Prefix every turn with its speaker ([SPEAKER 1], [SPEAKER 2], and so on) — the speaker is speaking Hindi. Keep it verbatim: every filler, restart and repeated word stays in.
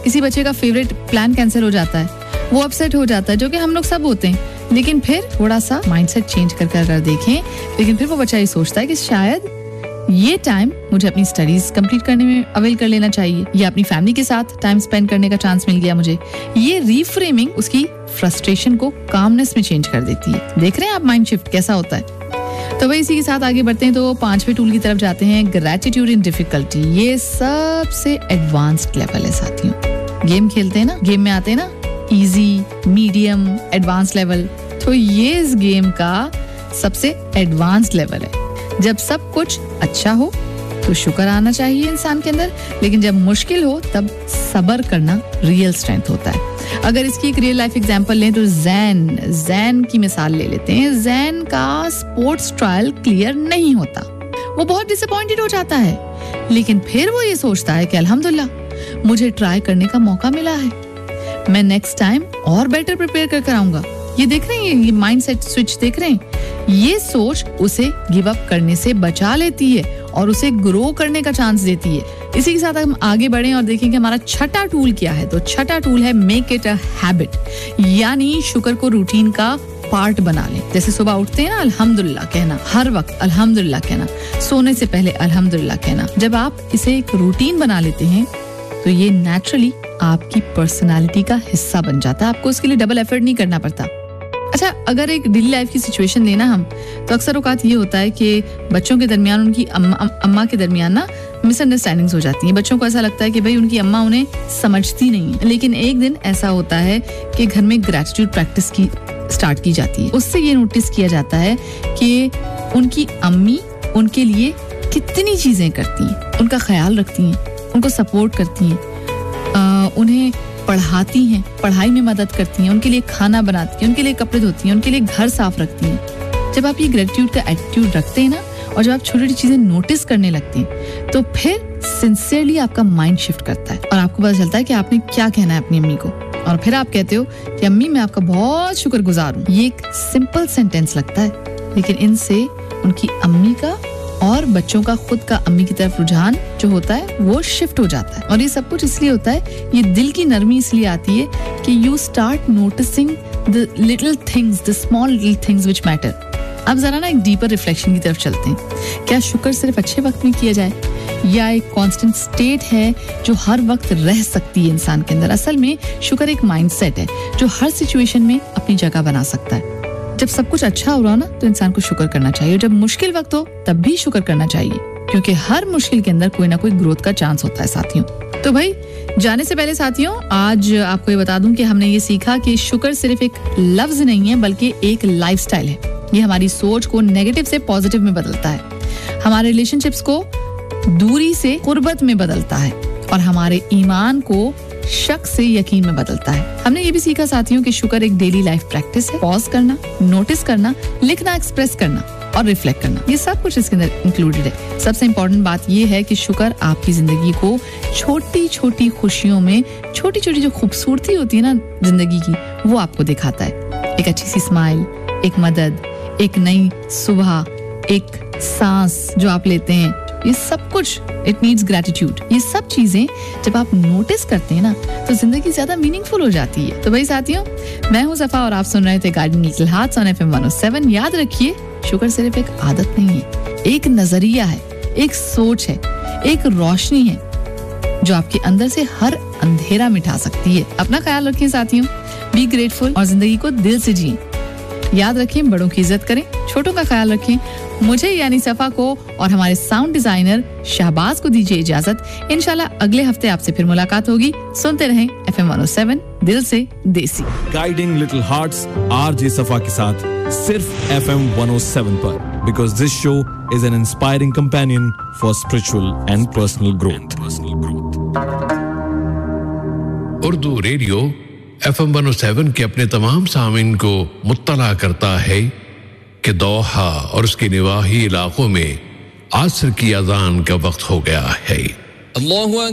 [SPEAKER 1] किसी बच्चे का फेवरेट प्लान कैंसिल हो जाता है, वो अपसेट हो जाता है, जो कि हम लोग सब होते हैं। लेकिन फिर थोड़ा सा माइंडसेट चेंज कर कर कर देखें, लेकिन फिर वो बच्चा ये सोचता है कि शायद ये टाइम मुझे अपनी स्टडीज कंप्लीट करने में अवेल कर लेना चाहिए, या अपनी फैमिली के साथ टाइम स्पेंड करने का चांस मिल गया मुझे। ये रीफ्रेमिंग उसकी फ्रस्ट्रेशन को कामनेस में चेंज कर देती है। देख रहे हैं आप माइंड शिफ्ट कैसा होता है। तो वही इसी के साथ आगे बढ़ते हैं, तो पांचवें टूल की तरफ जाते हैं, ग्रेटिट्यूड इन डिफिकल्टी। ये सबसे एडवांस्ड लेवल है साथियों। गेम खेलते हैं ना, गेम में आते हैं ना इजी, मीडियम, एडवांस लेवल। तो ये इस गेम का सबसे एडवांस्ड लेवल है। जब सब कुछ अच्छा हो तो शुक्र आना चाहिए इंसान के अंदर, लेकिन जब मुश्किल हो तब सब्र करना रियल स्ट्रेंथ होता है। अगर इसकी एक रियल लाइफ एग्जांपल लें तो जैन जैन की मिसाल ले लेते हैं। जैन का स्पोर्ट्स ट्रायल क्लियर नहीं होता, वो बहुत डिसअपॉइंटेड हो जाता है, लेकिन फिर वो ये सोचता है कि अल्हम्दुलिल्लाह मुझे ट्राई करने का मौका मिला है, मैं नेक्स्ट टाइम और बेटर प्रिपेयर कर कर आऊंगा। ये देख रहे हैं, ये माइंडसेट स्विच देख रहे हैं। ये सोच उसे गिव अप करने से बचा लेती है और उसे ग्रो करने का चांस देती है। इसी के साथ हम आगे बढ़ें और देखें कि हमारा छठा टूल क्या है। तो छठा टूल है मेक इट अ हैबिट, यानी शुक्र को रूटीन का पार्ट बना लें। जैसे सुबह उठते हैं ना अल्हम्दुलिल्लाह कहना, हर वक्त अल्हम्दुलिल्लाह कहना, सोने से पहले अल्हम्दुलिल्लाह कहना। जब आप इसे एक रूटीन बना लेते हैं तो ये नेचुरली आपकी पर्सनालिटी का हिस्सा बन जाता है, आपको उसके लिए डबल एफर्ट नहीं करना पड़ता। अच्छा, अगर एक डेली लाइफ की सिचुएशन लेना हम, तो अक्सर औकात ये होता है कि बच्चों के दरमियान, उनकी अम्मा अम्मा के दरमियान ना मिसअंडरस्टैंडिंग्स हो जाती हैं। बच्चों को ऐसा लगता है कि भाई उनकी अम्मा उन्हें समझती नहीं है। लेकिन एक दिन ऐसा होता है कि घर में ग्रेटिट्यूड प्रैक्टिस की स्टार्ट की जाती है। उससे ये नोटिस किया जाता है कि उनकी अम्मी उनके लिए कितनी चीजें करती हैं, उनका ख्याल रखती हैं, उनको सपोर्ट करती हैं, उन्हें पढ़ाती हैं, पढ़ाई में मदद करती हैं, उनके लिए खाना बनाती हैं, उनके लिए कपड़े धोती हैं, उनके लिए घर साफ रखती हैं। जब आप ये ग्रेटिट्यूड का एटीट्यूड रखते हैं ना, और जब आप छोटी छोटी चीजें नोटिस करने लगते हैं, तो फिर सिंसियरली आपका माइंड शिफ्ट करता है और आपको पता चलता है कि आपने क्या कहना है अपनी अम्मी को। और फिर आप कहते हो कि अम्मी मैं आपका बहुत शुक्रगुजार हूँ। ये एक सिंपल सेंटेंस लगता है, लेकिन इनसे उनकी अम्मी का और बच्चों का खुद का अम्मी की तरफ रुझान जो होता है वो शिफ्ट हो जाता है। और ये सब कुछ इसलिए होता है, ये दिल की नरमी इसलिए आती है कि you start noticing the little things, the small little things which matter. अब जरा ना एक डीपर रिफ्लेक्शन की तरफ चलते हैं। क्या शुक्र सिर्फ अच्छे वक्त में किया जाए, या एक कांस्टेंट स्टेट है जो हर वक्त रह सकती है इंसान के अंदर? असल में शुक्र एक माइंडसेट है जो हर सिचुएशन में अपनी जगह बना सकता है। जब सब कुछ अच्छा हो रहा ना तो इंसान को शुक्र करना चाहिए, जब मुश्किल वक्त हो तब भी शुक्र करना चाहिए, क्योंकि हर मुश्किल के अंदर कोई ना कोई ग्रोथ का चांस होता है साथियों। तो भाई जाने से पहले साथियों, आज आपको ये बता दूं कि हमने ये सीखा कि शुक्र सिर्फ एक लफ्ज नहीं है, बल्कि एक लाइफस्टाइल है। ये हमारी सोच को नेगेटिव से पॉजिटिव में बदलता है, हमारे रिलेशनशिप्स को दूरी से कुर्बत में बदलता है, और हमारे ईमान को शक से यकीन में बदलता है। हमने ये भी सीखा साथियों कि शुक्र एक डेली लाइफ प्रैक्टिस है। पॉज करना, नोटिस करना, लिखना, एक्सप्रेस करना और रिफ्लेक्ट करना, ये सब कुछ इसके अंदर इंक्लूडेड है। सबसे इम्पोर्टेंट बात ये है कि शुक्र आपकी जिंदगी को छोटी छोटी खुशियों में, छोटी छोटी जो खूबसूरती होती है ना जिंदगी की, वो आपको दिखाता है। एक अच्छी सी स्माइल, एक मदद, एक नई सुबह, एक सांस जो आप लेते हैं, ये सब कुछ इट नीड्स ग्रेटिट्यूड। ये सब चीजें जब आप नोटिस करते हैं ना तो जिंदगी ज्यादा मीनिंगफुल हो जाती है। तो भाई साथियों, मैं हूँ सफा और आप सुन रहे थे guiding little hearts on FM one O seven. याद रखिए, शुक्र सिर्फ एक आदत नहीं है, एक नजरिया है, एक सोच है, एक रोशनी है जो आपके अंदर से हर अंधेरा मिटा सकती है। अपना ख्याल रखिए साथियों, बी ग्रेटफुल और जिंदगी को दिल से जिए। याद रखें, बड़ों की इज्जत करें, छोटों का ख्याल रखें। मुझे यानी सफा को और हमारे साउंड डिजाइनर शहबाज को दीजिए इजाजत। इंशाल्लाह अगले हफ्ते आपसे फिर मुलाकात होगी। सुनते रहें एफएम वन ओ सेवन, दिल से देसी।
[SPEAKER 2] गाइडिंग लिटिल हार्ट्स आरजे सफा के साथ सिर्फ एफएम वन ओ सेवन पर, because this show is an inspiring companion for spiritual and personal growth.
[SPEAKER 3] Urdu radio FM one O seven के अपने तमाम सामीन को मुत्तला करता है कि दोहा और उसके निवाही इलाकों में आसर की अजान का वक्त हो गया है।
[SPEAKER 4] अल्लाहु